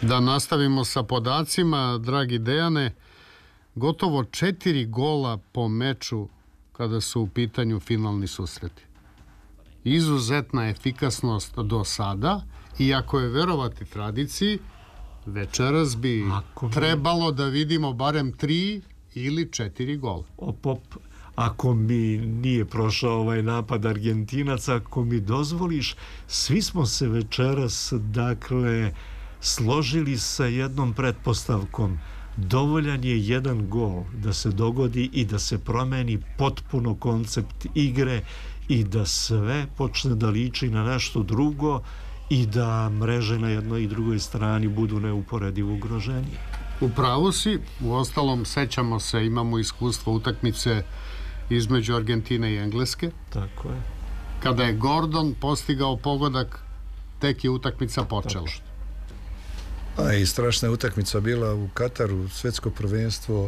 Da nastavimo sa podacima, dragi Dejane, gotovo 4 gola po meču kada su u pitanju finalni susreti. Izuzetna efikasnost do sada, i ako je verovati tradiciji, večeras bi trebalo da vidimo barem 3 ili 4 gola. Ako mi nije prošao ovaj napad Argentinaca, ako mi dozvoliš, svi smo se večeras, dakle, složili sa jednom pretpostavkom. Dovoljan je jedan gol da se dogodi i da se promeni potpuno koncept igre i da sve počne da liči na nešto drugo i da mreže na jednoj i drugoj strani budu neuporedivo ugroženije. U pravu si, u ostalom sećamo se, imamo iskustvo utakmice između Argentine i Engleske. Tako je. Kada je Gordon postigao pogodak, tek je utakmica počela. A i strašna utakmica bila u Kataru, svjetsko prvenstvo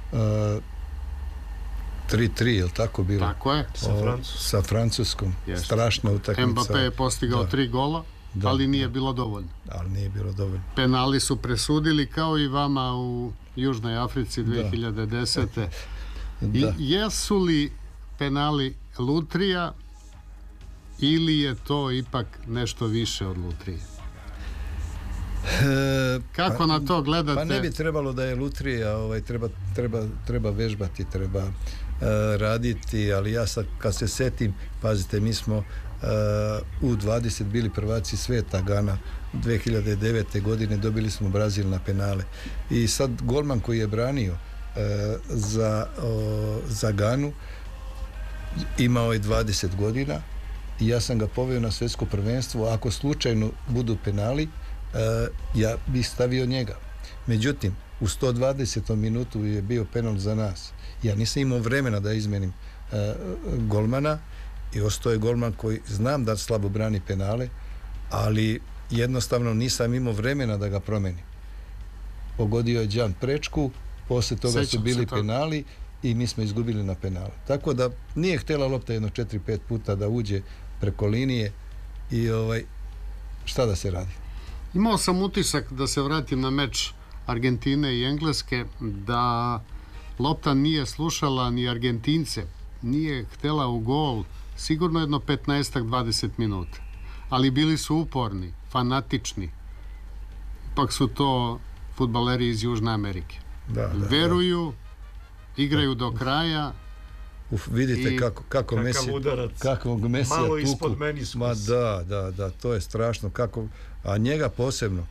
3-3, je li tako bilo? Tako je. Sa Francuskom. Jeste. Strašna utakmica. Mbappé je postigao 3 gola, ali nije bilo dovoljno. Ali nije bilo dovoljno. Penali su presudili kao i vama u Južnoj Africi 2010. Jesu li penali lutrija ili je to ipak nešto više od lutrije? Kako na to gledate? Pa ne bi trebalo da je lutrija, treba vežbati, treba raditi, ali ja sad kad se setim, pazite, mi smo u 20 bili prvaci sveta, Gana 2009. godine, dobili smo Brazil na penale i sad golman koji je branio za Ganu imao je 20 godina i ja sam ga poveo na svjetsko prvenstvo. Ako slučajno budu penali, ja bih stavio njega. Međutim, u 120. minutu je bio penal za nas. Ja nisam imao vremena da izmenim golmana i ostao je golman koji znam da slabo brani penale, ali jednostavno nisam imao vremena da ga promenim. Pogodio je Đan prečku, poslije toga su bili penali i mi smo izgubili na penale. Tako da nije htjela lopta jedno 4-5 puta da uđe preko linije i šta da se radi. Imao sam utisak, da se vratim na meč Argentine i Engleske, da lopta nije slušala ni Argentince, nije htjela u gol sigurno jedno 15-20 minuta, ali bili su uporni, fanatični. Ipak su to fudbaleri iz Južne Amerike. Veruju, igraju do kraja. Vidite kako Messi, kakvog Messija malo tuku. Ispod meniskus. Ma da, to je strašno. A njega posebno,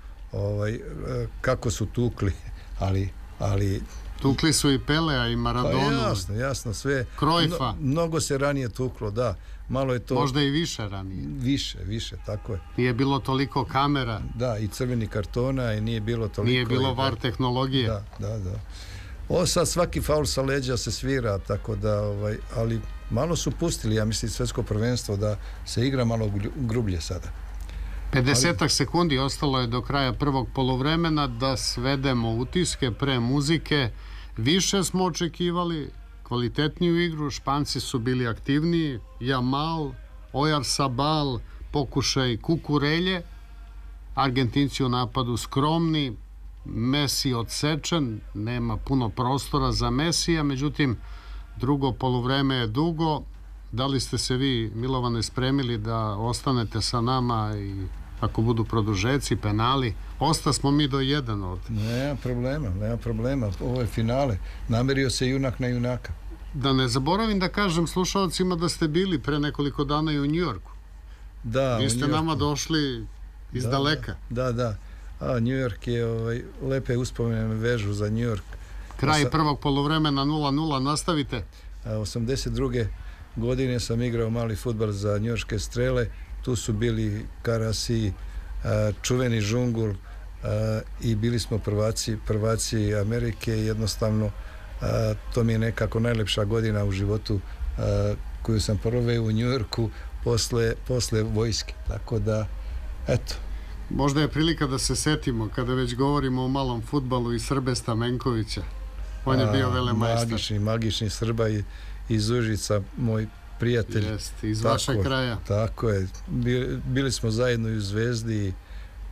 kako su tukli, ali tukli su i Pelea i Maradonu. Pa jasno, sve. Cruyffa. Mnogo se ranije tuklo, da. Malo je to... Možda i više ranije. Više, tako je. Nije bilo toliko kamera. Da, i crveni kartona i nije bilo toliko... Nije bilo VAR tehnologije. Da. Ovo sad svaki faul sa leđa se svira, tako da, ali malo su pustili, ja mislim, svjetsko prvenstvo da se igra malo grublje sada. 50 sekundi ostalo je do kraja prvog poluvremena, da svedemo utiske pre muzike. Više smo očekivali, kvalitetniju igru, Španci su bili aktivniji, Jamal, Oyarzabal, pokušaj Kukurelje, Argentinci u napadu skromni, Messi odsečen, nema puno prostora za Messija, međutim drugo poluvreme je dugo. Da li ste se vi, Milovane, spremili da ostanete sa nama i ako budu produžeci, penali? Ostasmo mi do 1 ovdje. Nema problema, ovo je finale, namerio se junak na junaka. Da ne zaboravim da kažem slušalcima da ste bili pre nekoliko dana i u Njujorku. Da, vi ste nama došli iz daleka. Da. A New York je, lepe uspomene vežu za New York. Kraj prvog poluvremena 0-0, nastavite. 82. godine sam igrao mali fudbal za njujorške Strele, tu su bili Karasi, čuveni Žungul i bili smo prvaci Amerike. Jednostavno to mi je nekako najlepša godina u životu koju sam proveo u New Yorku posle vojske, tako da eto. Možda je prilika da se setimo, kada već govorimo o malom fudbalu, i Srbe Stamenkovića. On je bio velemajstor. Magični Srba iz Užica, moj prijatelj. Jeste, iz vašeg kraja. Tako je. Bili smo zajedno i u Zvezdi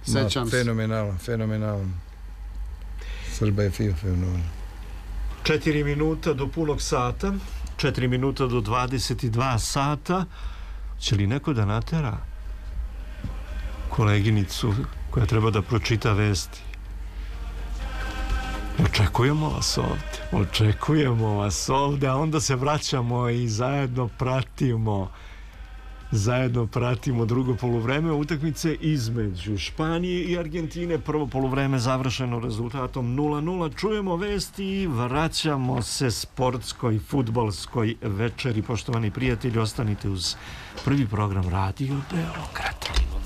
Sećam se. Fenomenalan. Srba je fenomenalan. 4 minuta do punog sata, 4 minuta do 22 sata. Će li neko da natera koleginicu koja treba da pročita vesti? Očekujemo vas ovde, a onda se vraćamo i zajedno pratimo drugo poluvreme utakmice između Španije i Argentine. Prvo poluvreme završeno rezultatom 0:0. Čujemo vesti i vraćamo se sportskoj, fudbalskoj večeri. Poštovani prijatelji, ostanite uz prvi program Radio Beograd.